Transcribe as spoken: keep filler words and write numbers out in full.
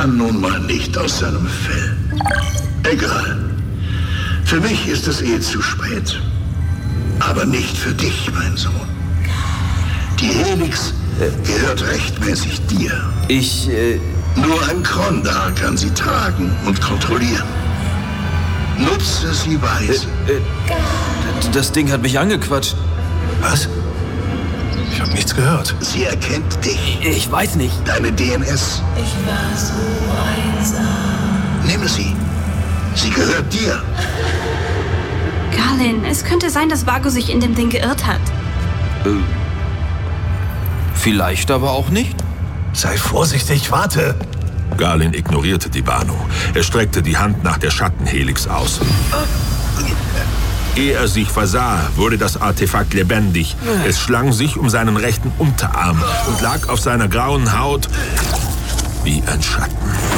kann nun mal nicht aus seinem Fell. Egal. Für mich ist es eh zu spät. Aber nicht für dich, mein Sohn. Die Helix gehört rechtmäßig dir. Ich, äh... Nur ein Krondar kann sie tragen und kontrollieren. Nutze sie weise. Äh, äh, das Ding hat mich angequatscht. Was? Ich habe nichts gehört. Sie erkennt dich. Ich weiß nicht. Deine D N S. Ich war so einsam. Nimm sie. Sie gehört dir. Garlin, es könnte sein, dass Vago sich in dem Ding geirrt hat. Äh, vielleicht aber auch nicht. Sei vorsichtig, warte. Garlin ignorierte die Warnung. Er streckte die Hand nach der Schattenhelix aus. Ehe er sich versah, wurde das Artefakt lebendig. Es schlang sich um seinen rechten Unterarm und lag auf seiner grauen Haut wie ein Schatten.